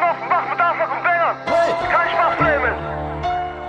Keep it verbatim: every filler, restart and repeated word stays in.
noch, mach mit Anfang und Banger. Kein Spaß, Flamen.